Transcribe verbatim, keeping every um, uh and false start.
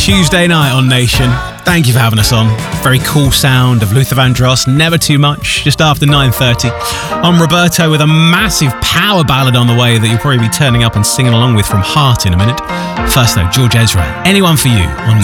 Tuesday night on Nation. Thank you for having us on. Very cool sound of Luther Vandross, Never Too Much, just after nine thirty. I'm Roberto with a massive power ballad on the way that you'll probably be turning up and singing along with from Heart in a minute. First though, George Ezra, Anyone for You on